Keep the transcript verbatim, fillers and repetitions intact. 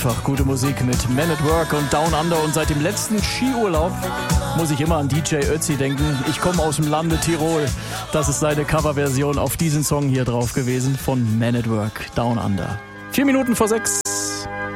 einfach gute Musik mit Man at Work und Down Under. Und seit dem letzten Skiurlaub muss ich immer an D J Ötzi denken. Ich komme aus dem Lande Tirol. Das ist seine Coverversion auf diesen Song hier drauf gewesen von Man at Work, Down Under. Vier Minuten vor sechs.